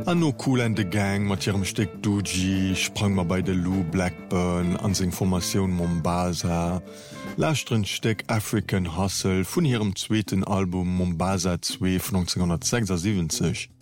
An no Cool and the Gang mat hirem Steck Duji, sprang ma bei de Lou Blackburn, ans Information Mombasa, Lächtren Steck African Hustle vun hirem zweeten Album Mombasa 2 von 1976.